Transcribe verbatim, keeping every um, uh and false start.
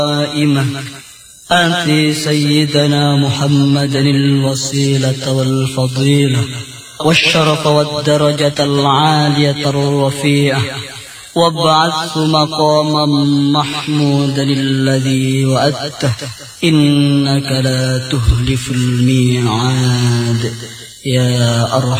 قائمة آت سيدنا محمد الوسيلة والفضيلة والشرف والدرجة العالية الرفيعة وابعث مقاما محمودا الذي وعدته إنك لا تخلف الميعاد يا أرحم